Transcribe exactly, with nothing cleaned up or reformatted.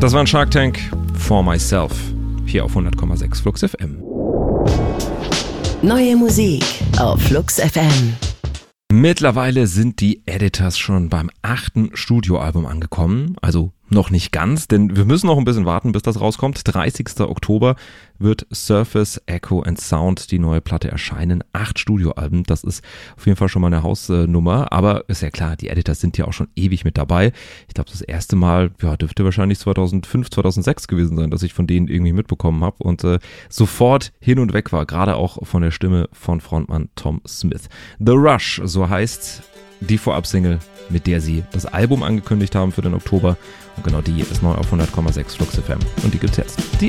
Das war ein Shark Tank for Myself. Hier auf hundert Komma sechs Flux F M. Neue Musik auf Flux F M. Mittlerweile sind die Editors schon beim achten Studioalbum angekommen. Also noch nicht ganz, denn wir müssen noch ein bisschen warten, bis das rauskommt. dreißigster Oktober wird Surface, Echo and Sound, die neue Platte, erscheinen. Acht Studioalben, das ist auf jeden Fall schon mal eine Hausnummer. Aber ist ja klar, die Editors sind ja auch schon ewig mit dabei. Ich glaube, das erste Mal ja, dürfte wahrscheinlich zweitausendfünf, zweitausendsechs gewesen sein, dass ich von denen irgendwie mitbekommen habe und äh, sofort hin und weg war. Gerade auch von der Stimme von Frontmann Tom Smith. The Rush, so heißt die Vorab-Single, mit der sie das Album angekündigt haben für den Oktober. Und genau die ist neu auf hundert Komma sechs Flux F M. Und die gibt's jetzt. Die